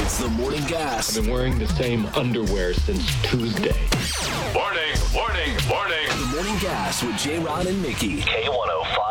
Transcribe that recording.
It's the Morning Gas. I've been wearing the same underwear since Tuesday. Warning, warning, warning. The Morning Gas with J-Rod and Mickey. K105.